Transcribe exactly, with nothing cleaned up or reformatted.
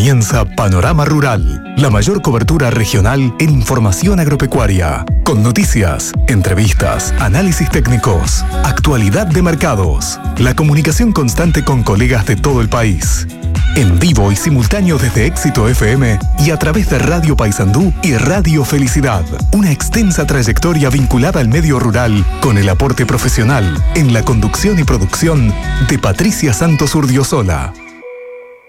Comienza Panorama Rural, la mayor cobertura regional en información agropecuaria, con noticias, entrevistas, análisis técnicos, actualidad de mercados, la comunicación constante con colegas de todo el país. En vivo y simultáneo desde Éxito F M y a través de Radio Paysandú y Radio Felicidad. Una extensa trayectoria vinculada al medio rural con el aporte profesional en la conducción y producción de Patricia Santos Urdiosola.